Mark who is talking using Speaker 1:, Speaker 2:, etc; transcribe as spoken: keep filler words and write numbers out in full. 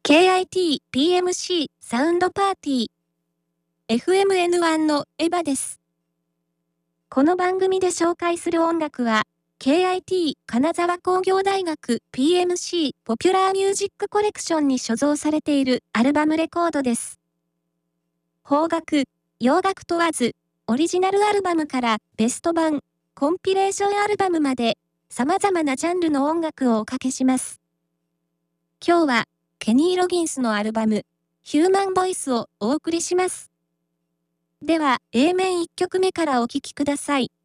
Speaker 1: ケーアイティーピーエムシー サウンドパーティー エフエムエヌワン のエヴァです。この番組で紹介する音楽は ケーアイティー 金沢工業大学 ピーエムシー ポピュラーミュージックコレクションに所蔵されているアルバムレコードです。邦楽、洋楽問わず、オリジナルアルバムからベスト版、コンピレーションアルバムまで様々なジャンルの音楽をおかけします。今日はケニー・ロギンスのアルバム、ヒューマンボイスをお送りします。では、エー 面いっきょくめからお聴きください。